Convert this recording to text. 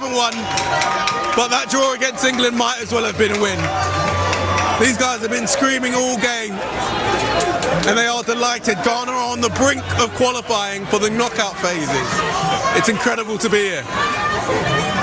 haven't won, but that draw against England might as well have been a win. These guys have been screaming all game, and they are delighted. Ghana are on the brink of qualifying for the knockout phases. It's incredible to be here.